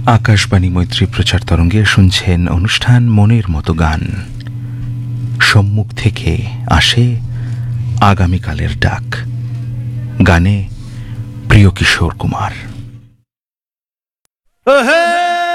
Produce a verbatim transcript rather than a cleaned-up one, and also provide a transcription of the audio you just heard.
আকাশবাণী মৈত্রী প্রচার তরঙ্গে শুনছেন অনুষ্ঠান মনের মতো গান। সম্মুখ থেকে আসে আগামীকালের ডাক, গানে প্রিয় কিশোর কুমার।